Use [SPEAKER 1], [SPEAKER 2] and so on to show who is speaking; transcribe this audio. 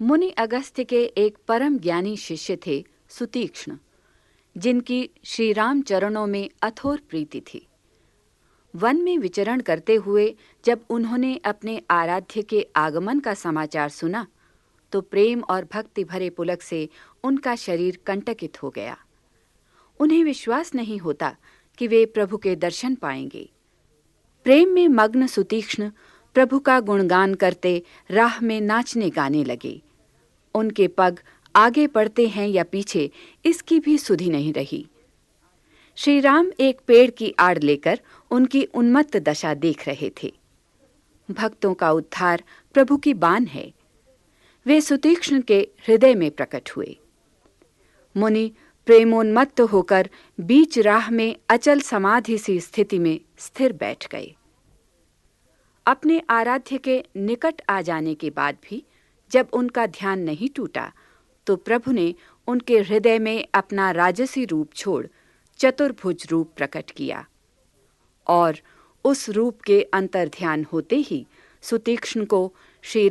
[SPEAKER 1] मुनि अगस्त्य के एक परम ज्ञानी शिष्य थे सुतीक्ष्ण, जिनकी श्री राम चरणों में अथोर प्रीति थी। वन में विचरण करते हुए जब उन्होंने अपने आराध्य के आगमन का समाचार सुना, तो प्रेम और भक्ति भरे पुलक से उनका शरीर कंटकित हो गया। उन्हें विश्वास नहीं होता कि वे प्रभु के दर्शन पाएंगे। प्रेम में मग्न सुतीक्ष्ण प्रभु का गुणगान करते राह में नाचने गाने लगे। उनके पग आगे पड़ते हैं या पीछे, इसकी भी सुधि नहीं रही। श्री राम एक पेड़ की आड़ लेकर उनकी उन्मत्त दशा देख रहे थे। भक्तों का उद्धार प्रभु की बान है। वे सुतीक्ष्ण के हृदय में प्रकट हुए। मुनि प्रेमोन्मत्त होकर बीच राह में अचल समाधि सी स्थिति में स्थिर बैठ गए। अपने आराध्य के निकट आ जाने के बाद भी जब उनका ध्यान नहीं टूटा, तो प्रभु ने उनके हृदय में अपना राजसी रूप छोड़ चतुर्भुज रूप प्रकट किया, और उस रूप के अंतर्ध्यान होते ही सुतीक्ष्ण को श्री